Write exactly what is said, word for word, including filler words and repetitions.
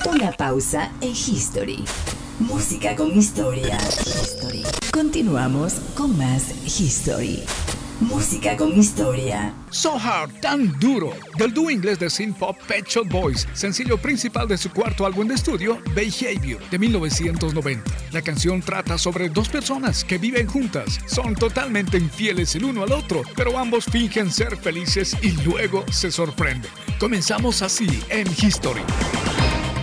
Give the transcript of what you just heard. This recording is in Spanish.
Una pausa en History. Música con historia. History. Continuamos con más History. Música con historia. So Hard, tan duro, del dúo inglés de synth pop Pet Shop Boys, sencillo principal de su cuarto álbum de estudio, Behavior, de mil novecientos noventa. La canción trata sobre dos personas que viven juntas, son totalmente infieles el uno al otro, pero ambos fingen ser felices y luego se sorprenden. Comenzamos así en History.